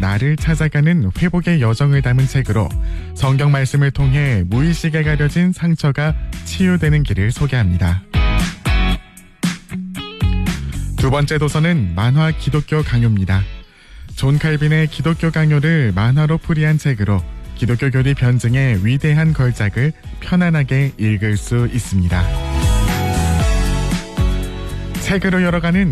나를 찾아가는 회복의 여정을 담은 책으로 성경 말씀을 통해 무의식에 가려진 상처가 치유되는 길을 소개합니다. 두 번째 도서는 만화 기독교 강요입니다. 존 칼빈의 기독교 강요를 만화로 풀이한 책으로 기독교 교리 변증의 위대한 걸작을 편안하게 읽을 수 있습니다. 책으로 열어가는